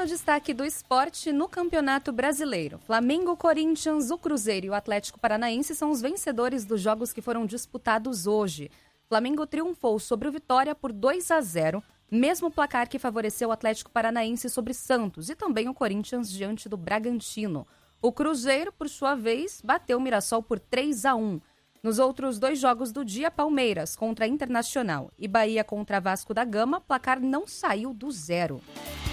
no destaque do esporte no Campeonato Brasileiro. Flamengo, Corinthians, o Cruzeiro e o Atlético Paranaense são os vencedores dos jogos que foram disputados hoje. Flamengo triunfou sobre o Vitória por 2-0, mesmo placar que favoreceu o Atlético Paranaense sobre Santos e também o Corinthians diante do Bragantino. O Cruzeiro, por sua vez, bateu o Mirassol por 3-1. Nos outros 2 jogos do dia, Palmeiras contra Internacional e Bahia contra Vasco da Gama, placar não saiu do 0.